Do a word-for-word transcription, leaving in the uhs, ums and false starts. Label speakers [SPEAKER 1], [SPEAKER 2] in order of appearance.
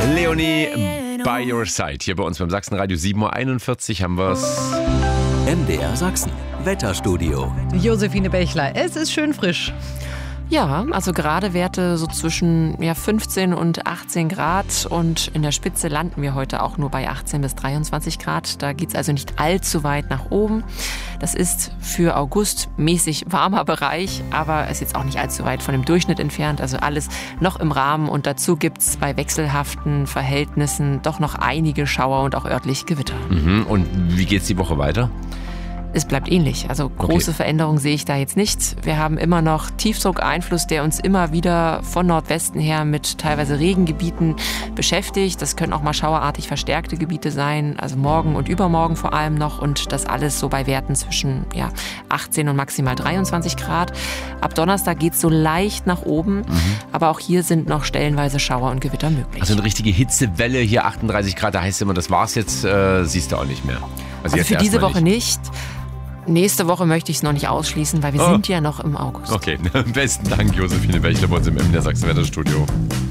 [SPEAKER 1] Leonie, by your side. Hier bei uns beim Sachsenradio sieben Uhr einundvierzig haben wir es.
[SPEAKER 2] M D R Sachsen, Wetterstudio.
[SPEAKER 3] Josephine Bächler, es ist schön frisch.
[SPEAKER 4] Ja, also gerade Werte so zwischen ja, fünfzehn und achtzehn Grad und in der Spitze landen wir heute auch nur bei achtzehn bis dreiundzwanzig Grad. Da geht's also nicht allzu weit nach oben. Das ist für August mäßig warmer Bereich, aber es ist jetzt auch nicht allzu weit von dem Durchschnitt entfernt. Also alles noch im Rahmen und dazu gibt's bei wechselhaften Verhältnissen doch noch einige Schauer und auch örtlich Gewitter.
[SPEAKER 1] Mhm. Und wie geht's die Woche weiter?
[SPEAKER 4] Es bleibt ähnlich. Also große
[SPEAKER 1] Okay.
[SPEAKER 4] Veränderungen sehe ich da jetzt nicht. Wir haben immer noch Tiefdruckeinfluss, der uns immer wieder von Nordwesten her mit teilweise Regengebieten beschäftigt. Das können auch mal schauerartig verstärkte Gebiete sein, also morgen und übermorgen vor allem noch. Und das alles so bei Werten zwischen ja, achtzehn und maximal dreiundzwanzig Grad. Ab Donnerstag geht es so leicht nach oben, mhm. aber auch hier sind noch stellenweise Schauer und Gewitter möglich.
[SPEAKER 1] Also eine richtige Hitzewelle hier, achtunddreißig Grad, da heißt immer, das war's jetzt, äh, siehst du auch nicht mehr.
[SPEAKER 4] Also, also für diese Woche nicht. nicht. Nächste Woche möchte ich es noch nicht ausschließen, weil wir
[SPEAKER 1] oh.
[SPEAKER 4] sind ja noch im August.
[SPEAKER 1] Okay, besten Dank, Josephine Bächler bei uns im M D R Sachsen Wetterstudio.